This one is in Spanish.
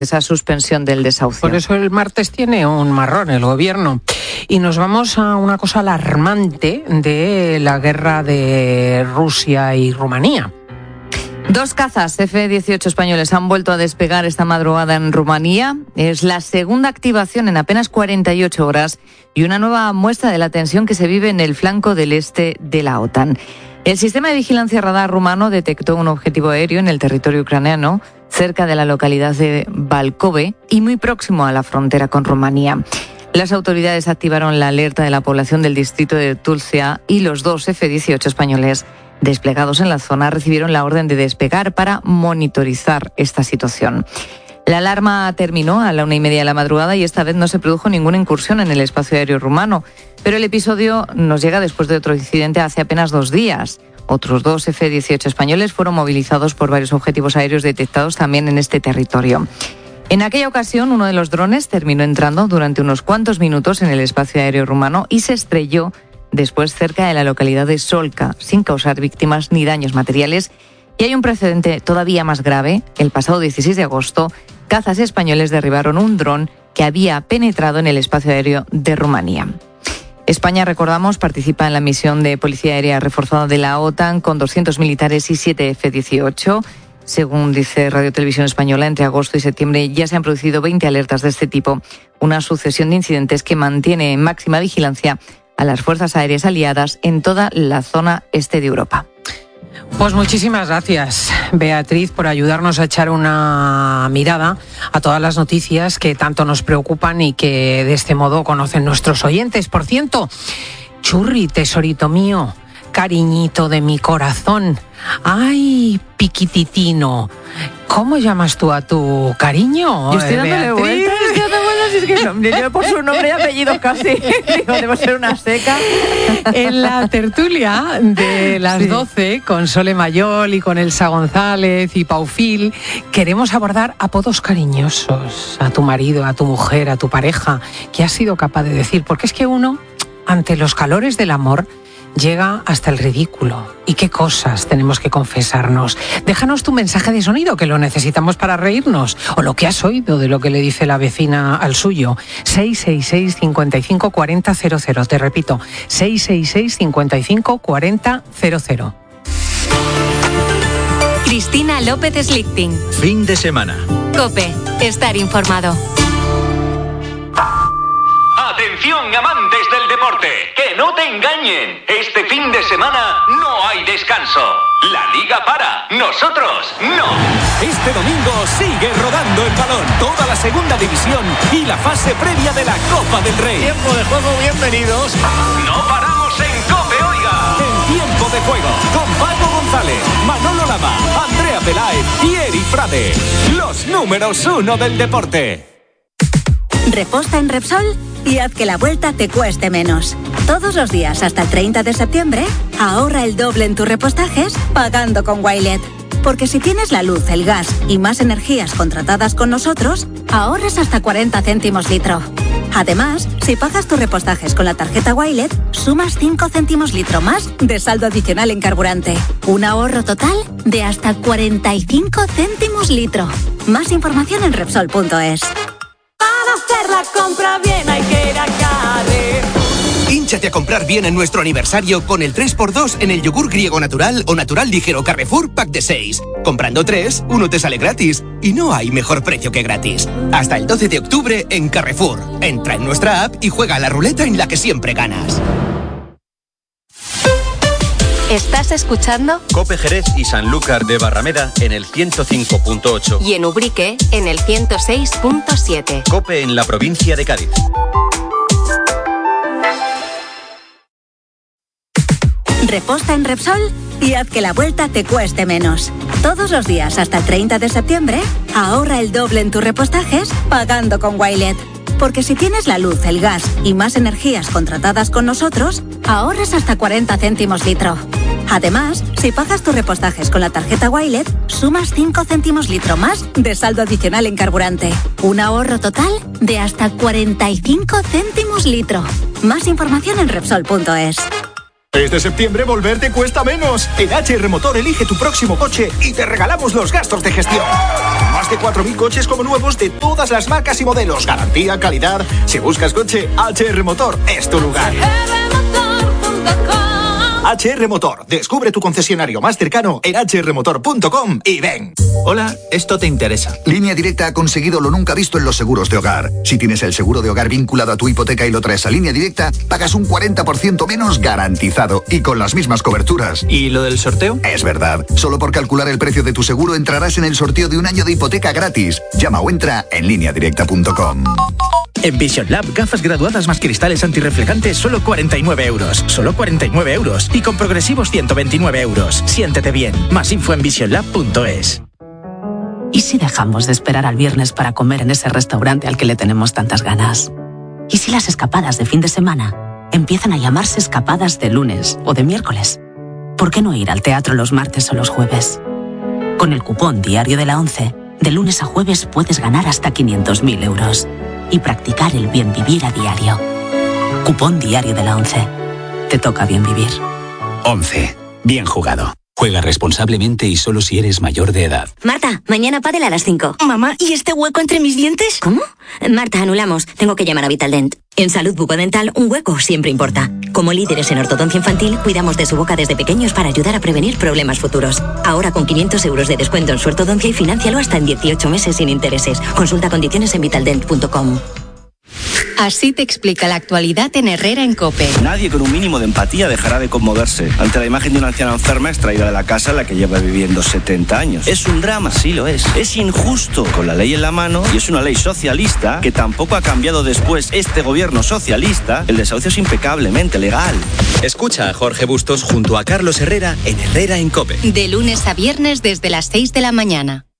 esa suspensión del desahucio. Por eso el martes tiene un marrón el gobierno. Y nos vamos a una cosa alarmante de la guerra de Rusia y Rumanía. 2 cazas F-18 españoles han vuelto a despegar esta madrugada en Rumanía. Es la segunda activación en apenas 48 horas y una nueva muestra de la tensión que se vive en el flanco del este de la OTAN. El sistema de vigilancia radar rumano detectó un objetivo aéreo en el territorio ucraniano, cerca de la localidad de Valkove y muy próximo a la frontera con Rumanía. Las autoridades activaron la alerta de la población del distrito de Tulcea y los 2 F-18 españoles desplegados en la zona recibieron la orden de despegar para monitorizar esta situación. La alarma terminó a la 1:30 de la madrugada y esta vez no se produjo ninguna incursión en el espacio aéreo rumano, pero el episodio nos llega después de otro incidente hace apenas 2 días. Otros 2 F-18 españoles fueron movilizados por varios objetivos aéreos detectados también en este territorio. En aquella ocasión, uno de los drones terminó entrando durante unos cuantos minutos en el espacio aéreo rumano y se estrelló después cerca de la localidad de Solca, sin causar víctimas ni daños materiales. Y hay un precedente todavía más grave. El pasado 16 de agosto, cazas españoles derribaron un dron que había penetrado en el espacio aéreo de Rumanía. España, recordamos, participa en la misión de policía aérea reforzada de la OTAN con 200 militares y 7 F-18. Según dice Radio Televisión Española, entre agosto y septiembre ya se han producido 20 alertas de este tipo, una sucesión de incidentes que mantiene en máxima vigilancia a las fuerzas aéreas aliadas en toda la zona este de Europa. Pues muchísimas gracias, Beatriz, por ayudarnos a echar una mirada a todas las noticias que tanto nos preocupan y que de este modo conocen nuestros oyentes. Por cierto, Churri, tesorito mío, cariñito de mi corazón, ay, piquititino, ¿cómo llamas tú a tu cariño? Yo estoy dándole vueltas, es que no, yo por su nombre y apellido casi, digo, debo ser una seca. En la tertulia de las 12, con Sole Mayol y con Elsa González y Paufil, queremos abordar apodos cariñosos a tu marido, a tu mujer, a tu pareja, que has sido capaz de decir, porque es que uno, ante los calores del amor, llega hasta el ridículo. ¿Y qué cosas tenemos que confesarnos? Déjanos tu mensaje de sonido, que lo necesitamos para reírnos, o lo que has oído de lo que le dice la vecina al suyo. 666 55 40 00. Te repito, 666 55 40 00. Cristina López Slichting. Fin de semana. COPE. Estar informado. Atención, amantes del deporte, que no te engañen. Este fin de semana no hay descanso. La liga para, nosotros no. Este domingo sigue rodando el balón, toda la segunda división y la fase previa de la Copa del Rey. Tiempo de juego, bienvenidos. No paramos en COPE, oiga. En tiempo de juego, con Paco González, Manolo Lama, Andrea Peláez y Eri Frade. Los números 1 del deporte. Reposta en Repsol y haz que la vuelta te cueste menos. Todos los días hasta el 30 de septiembre, ahorra el doble en tus repostajes pagando con Wilet. Porque si tienes la luz, el gas y más energías contratadas con nosotros, ahorras hasta 40 céntimos litro. Además, si pagas tus repostajes con la tarjeta Wilet, sumas 5 céntimos litro más de saldo adicional en carburante. Un ahorro total de hasta 45 céntimos litro. Más información en Repsol.es. Para hacer la compra bien hay que ir a Carrefour. Hínchate a comprar bien en nuestro aniversario con el 3x2 en el yogur griego natural o natural ligero Carrefour Pack de 6. Comprando 3, uno te sale gratis. Y no hay mejor precio que gratis. Hasta el 12 de octubre en Carrefour. Entra en nuestra app y juega a la ruleta en la que siempre ganas. ¿Estás escuchando? COPE Jerez y Sanlúcar de Barrameda en el 105.8. Y en Ubrique en el 106.7. COPE en la provincia de Cádiz. Reposta en Repsol y haz que la vuelta te cueste menos. Todos los días hasta el 30 de septiembre, ahorra el doble en tus repostajes pagando con Wilet. Porque si tienes la luz, el gas y más energías contratadas con nosotros, ahorras hasta 40 céntimos litro. Además, si pagas tus repostajes con la tarjeta Wilet, sumas 5 céntimos litro más de saldo adicional en carburante. Un ahorro total de hasta 45 céntimos litro. Más información en Repsol.es. Este septiembre volver te cuesta menos. En HR Motor elige tu próximo coche y te regalamos los gastos de gestión. Más de 4.000 coches como nuevos de todas las marcas y modelos. Garantía, calidad. Si buscas coche, HR Motor es tu lugar. HR Motor. Descubre tu concesionario más cercano en hrmotor.com y ven. Hola, esto te interesa. Línea Directa ha conseguido lo nunca visto en los seguros de hogar. Si tienes el seguro de hogar vinculado a tu hipoteca y lo traes a Línea Directa, pagas un 40% menos garantizado y con las mismas coberturas. ¿Y lo del sorteo? Es verdad. Solo por calcular el precio de tu seguro entrarás en el sorteo de un año de hipoteca gratis. Llama o entra en lineadirecta.com. En Vision Lab, gafas graduadas más cristales antirreflejantes, solo 49 euros. Solo 49 euros. Y con progresivos 129 euros. Siéntete bien. Más info en visionlab.es. ¿Y si dejamos de esperar al viernes para comer en ese restaurante al que le tenemos tantas ganas? ¿Y si las escapadas de fin de semana empiezan a llamarse escapadas de lunes o de miércoles? ¿Por qué no ir al teatro los martes o los jueves? Con el cupón Diario de la ONCE, de lunes a jueves puedes ganar hasta 500.000 euros y practicar el bien vivir a diario. Cupón Diario de la ONCE. Te toca bien vivir. 11. Bien jugado. Juega responsablemente y solo si eres mayor de edad. Marta, mañana pádel a las 5. Mamá, ¿y este hueco entre mis dientes? ¿Cómo? Marta, anulamos. Tengo que llamar a Vitaldent. En salud bucodental, un hueco siempre importa. Como líderes en ortodoncia infantil, cuidamos de su boca desde pequeños para ayudar a prevenir problemas futuros. Ahora con 500 euros de descuento en su ortodoncia y financialo hasta en 18 meses sin intereses. Consulta condiciones en vitaldent.com. Así te explica la actualidad en Herrera en COPE. Nadie con un mínimo de empatía dejará de conmoverse ante la imagen de una anciana enferma extraída de la casa en la que lleva viviendo 70 años. Es un drama, sí lo es. Es injusto con la ley en la mano y es una ley socialista que tampoco ha cambiado después este gobierno socialista. El desahucio es impecablemente legal. Escucha a Jorge Bustos junto a Carlos Herrera en Herrera en COPE. De lunes a viernes desde las 6 de la mañana.